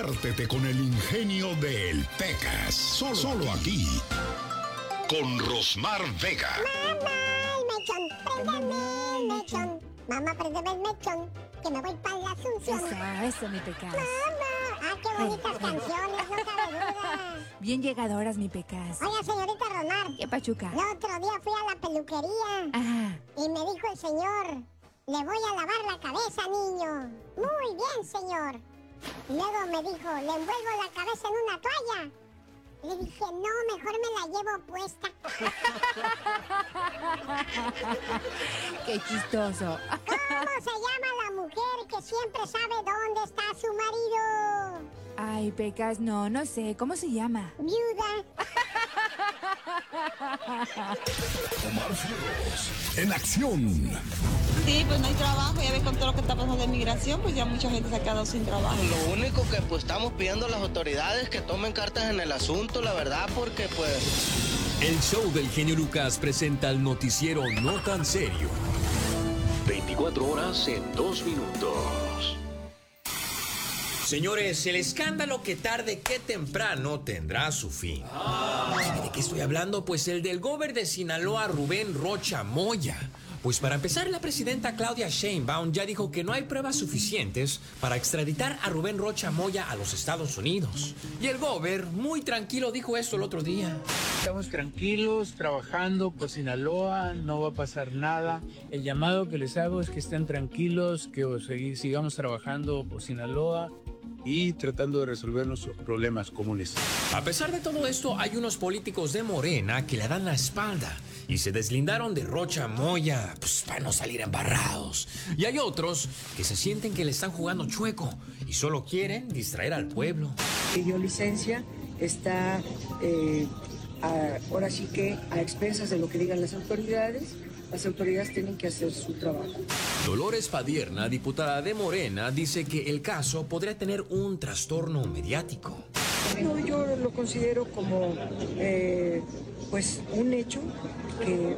Diviértete con el ingenio de El Pecas. Solo aquí. Con Rosmar Vega. Mamá, el mechón, préndeme el mechón. Mamá, préndeme el mechón, que me voy para la Asunción. Eso, mi Pecas. Mamá, qué bonitas canciones, no cabe duda. Bien llegadoras, mi Pecas. Oiga, señorita Rosmar. ¿Qué pachuca? El otro día fui a la peluquería. Ajá. Y me dijo el señor, le voy a lavar la cabeza, niño. Muy bien, señor. Y luego me dijo, le envuelvo la cabeza en una toalla. Le dije, no, mejor me la llevo puesta. Qué chistoso. ¿Cómo se llama la mujer que siempre sabe dónde está su marido? Ay, Pecas, no sé. ¿Cómo se llama? Viuda. Omar Fierros en acción. Sí, pues no hay trabajo, ya ves con todo lo que está pasando de migración, pues ya mucha gente se ha quedado sin trabajo. Lo único que pues estamos pidiendo a las autoridades que tomen cartas en el asunto, la verdad, porque pues... El show del genio Lucas presenta el noticiero No Tan Serio. 24 horas en 2 minutos. Señores, el escándalo que tarde que temprano tendrá su fin. ¿De qué estoy hablando? Pues el del gober de Sinaloa, Rubén Rocha Moya. Pues para empezar, la presidenta Claudia Sheinbaum ya dijo que no hay pruebas suficientes para extraditar a Rubén Rocha Moya a los Estados Unidos. Y el gober, muy tranquilo, dijo esto el otro día. Estamos tranquilos, trabajando por Sinaloa, no va a pasar nada. El llamado que les hago es que estén tranquilos, que sigamos trabajando por Sinaloa y tratando de resolver nuestros problemas comunes. A pesar de todo esto, hay unos políticos de Morena que le dan la espalda y se deslindaron de Rocha Moya, pues para no salir embarrados. Y hay otros que se sienten que le están jugando chueco y solo quieren distraer al pueblo. Que dio licencia, está ahora sí que a expensas de lo que digan las autoridades. Las autoridades tienen que hacer su trabajo. Dolores Padierna, diputada de Morena, dice que el caso podría tener un trastorno mediático. No, yo lo considero como pues un hecho que